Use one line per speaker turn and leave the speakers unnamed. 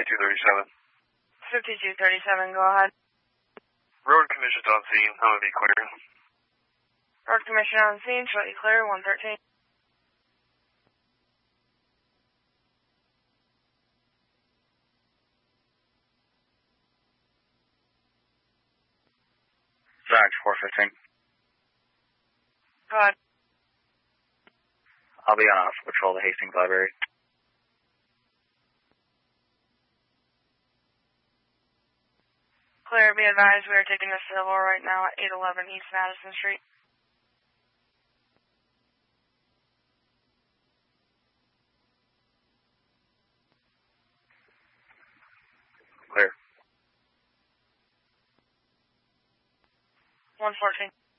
5237.
5237, go ahead.
Road conditions on scene, I'm going to be clear.
Road commission on scene, show you clear, 113.
Zach, 415.
Go ahead.
I'll be on patrol to Hastings Library.
Clear, be advised, we are taking a civil right now at 811 East Madison Street.
Clear.
114.